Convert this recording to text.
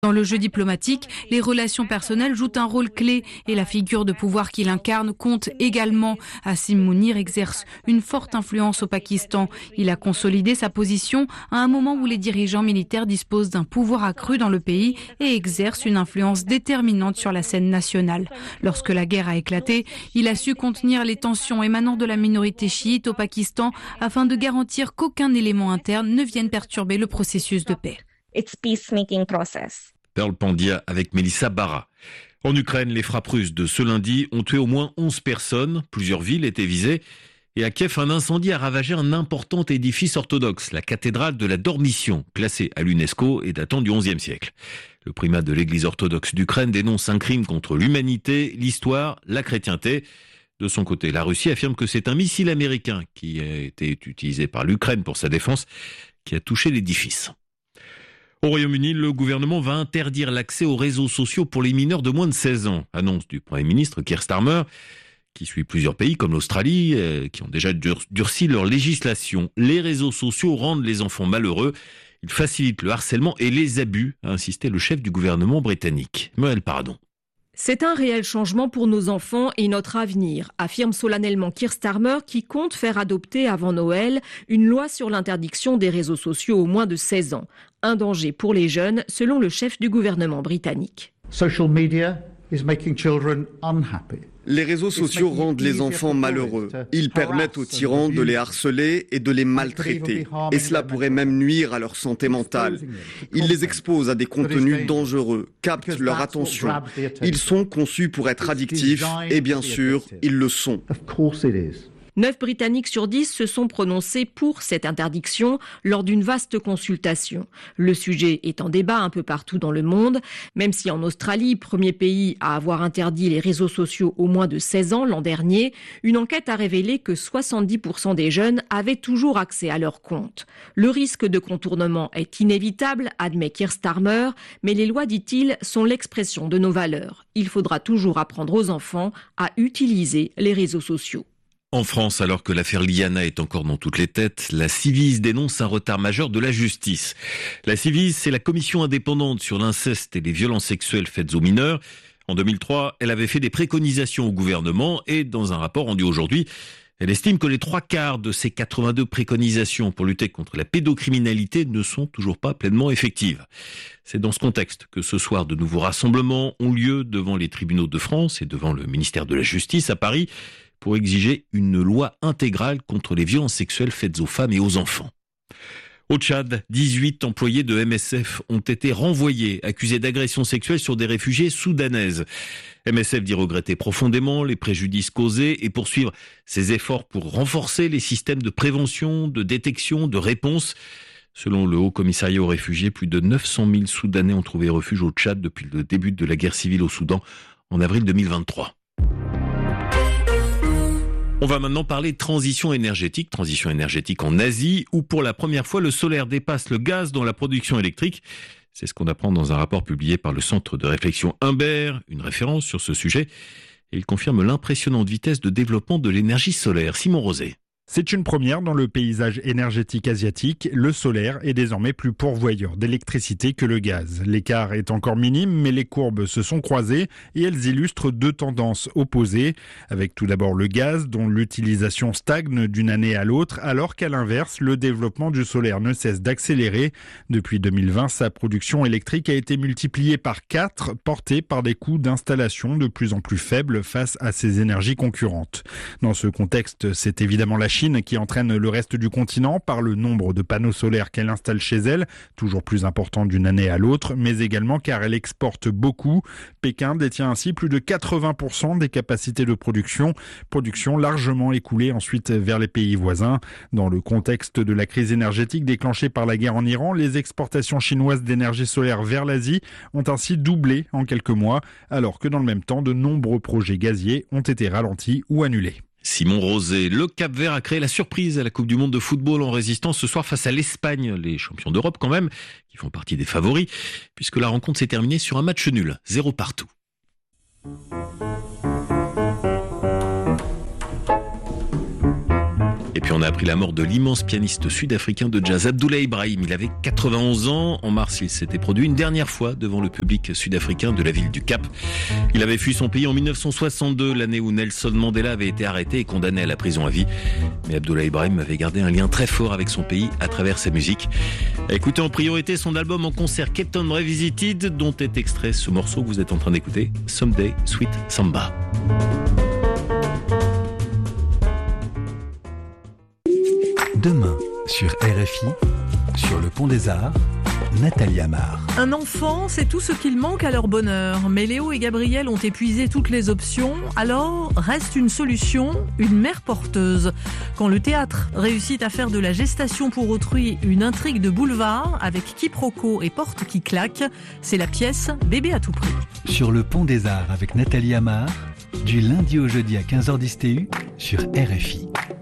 Dans le jeu diplomatique, les relations personnelles jouent un rôle clé et la figure de pouvoir qu'il incarne compte également. Asim Mounir exerce une forte influence au Pakistan. Il a consolidé sa position à un moment où les dirigeants militaires disposent d'un pouvoir accru dans le pays et exercent une influence déterminante sur la scène nationale. Lorsque la guerre a éclaté, il a su contenir les tensions émanant de la minorité chiite au Pakistan afin de garantir qu'aucun élément interne ne vienne perturber le processus de paix. It's peacemaking process. Pearl Pandia avec Mélissa Barra. En Ukraine, les frappes russes de ce lundi ont tué au moins 11 personnes. Plusieurs villes étaient visées. Et à Kiev, un incendie a ravagé un important édifice orthodoxe, la cathédrale de la Dormition, classée à l'UNESCO et datant du XIe siècle. Le primat de l'Église orthodoxe d'Ukraine dénonce un crime contre l'humanité, l'histoire, la chrétienté. De son côté, la Russie affirme que c'est un missile américain qui a été utilisé par l'Ukraine pour sa défense qui a touché l'édifice. Au Royaume-Uni, le gouvernement va interdire l'accès aux réseaux sociaux pour les mineurs de moins de 16 ans. Annonce du Premier ministre Keir Starmer, qui suit plusieurs pays comme l'Australie, qui ont déjà durci leur législation. Les réseaux sociaux rendent les enfants malheureux. Ils facilitent le harcèlement et les abus, a insisté le chef du gouvernement britannique. Noël Paradon. C'est un réel changement pour nos enfants et notre avenir, affirme solennellement Keir Starmer qui compte faire adopter avant Noël une loi sur l'interdiction des réseaux sociaux aux moins de 16 ans. Un danger pour les jeunes, selon le chef du gouvernement britannique. Social media is making children unhappy. Les réseaux sociaux rendent les enfants malheureux. Ils permettent aux tyrans de les harceler et de les maltraiter. Et cela pourrait même nuire à leur santé mentale. Ils les exposent à des contenus dangereux, captent leur attention. Ils sont conçus pour être addictifs et bien sûr, ils le sont. 9 Britanniques sur 10 se sont prononcés pour cette interdiction lors d'une vaste consultation. Le sujet est en débat un peu partout dans le monde, même si en Australie, premier pays à avoir interdit les réseaux sociaux aux moins de 16 ans l'an dernier, une enquête a révélé que 70% des jeunes avaient toujours accès à leur compte. Le risque de contournement est inévitable, admet Keir Starmer, mais les lois, dit-il, sont l'expression de nos valeurs. Il faudra toujours apprendre aux enfants à utiliser les réseaux sociaux. En France, alors que l'affaire Liana est encore dans toutes les têtes, la Ciivise dénonce un retard majeur de la justice. La Ciivise, c'est la commission indépendante sur l'inceste et les violences sexuelles faites aux mineurs. En 2003, elle avait fait des préconisations au gouvernement et dans un rapport rendu aujourd'hui, elle estime que les 3/4 de ces 82 préconisations pour lutter contre la pédocriminalité ne sont toujours pas pleinement effectives. C'est dans ce contexte que ce soir de nouveaux rassemblements ont lieu devant les tribunaux de France et devant le ministère de la Justice à Paris pour exiger une loi intégrale contre les violences sexuelles faites aux femmes et aux enfants. Au Tchad, 18 employés de MSF ont été renvoyés, accusés d'agressions sexuelles sur des réfugiés soudanaises. MSF dit regretter profondément les préjudices causés et poursuivre ses efforts pour renforcer les systèmes de prévention, de détection, de réponse. Selon le Haut Commissariat aux réfugiés, plus de 900 000 Soudanais ont trouvé refuge au Tchad depuis le début de la guerre civile au Soudan en avril 2023. On va maintenant parler de transition énergétique en Asie, où pour la première fois le solaire dépasse le gaz dans la production électrique. C'est ce qu'on apprend dans un rapport publié par le Centre de réflexion Humbert, une référence sur ce sujet. Et il confirme l'impressionnante vitesse de développement de l'énergie solaire. Simon Rosé. C'est une première dans le paysage énergétique asiatique. Le solaire est désormais plus pourvoyeur d'électricité que le gaz. L'écart est encore minime, mais les courbes se sont croisées et elles illustrent deux tendances opposées. Avec tout d'abord le gaz, dont l'utilisation stagne d'une année à l'autre, alors qu'à l'inverse, le développement du solaire ne cesse d'accélérer. Depuis 2020, sa production électrique a été multipliée par 4, portée par des coûts d'installation de plus en plus faibles face à ces énergies concurrentes. Dans ce contexte, c'est évidemment la Chine qui entraîne le reste du continent par le nombre de panneaux solaires qu'elle installe chez elle, toujours plus important d'une année à l'autre, mais également car elle exporte beaucoup. Pékin détient ainsi plus de 80% des capacités de production largement écoulées ensuite vers les pays voisins. Dans le contexte de la crise énergétique déclenchée par la guerre en Iran, les exportations chinoises d'énergie solaire vers l'Asie ont ainsi doublé en quelques mois, alors que dans le même temps, de nombreux projets gaziers ont été ralentis ou annulés. Simon Rosé, le Cap-Vert a créé la surprise à la Coupe du Monde de football en résistant ce soir face à l'Espagne, les champions d'Europe quand même, qui font partie des favoris, puisque la rencontre s'est terminée sur un match nul, 0 partout. Et puis puis on a appris la mort de l'immense pianiste sud-africain de jazz Abdoulaye Ibrahim. Il avait 91 ans. En mars, il s'était produit une dernière fois devant le public sud-africain de la ville du Cap. Il avait fui son pays en 1962, l'année où Nelson Mandela avait été arrêté et condamné à la prison à vie. Mais Abdoulaye Ibrahim avait gardé un lien très fort avec son pays à travers sa musique. Écoutez en priorité son album en concert Cape Town Revisited, dont est extrait ce morceau que vous êtes en train d'écouter, Someday Sweet Samba. Demain, sur RFI, sur le Pont des Arts, Nathalie Amar. Un enfant, c'est tout ce qu'il manque à leur bonheur. Mais Léo et Gabriel ont épuisé toutes les options. Alors, reste une solution, une mère porteuse. Quand le théâtre réussit à faire de la gestation pour autrui une intrigue de boulevard, avec quiproquo et porte qui claque, c'est la pièce Bébé à tout prix. Sur le Pont des Arts avec Nathalie Amar, du lundi au jeudi à 15h10 TU, sur RFI.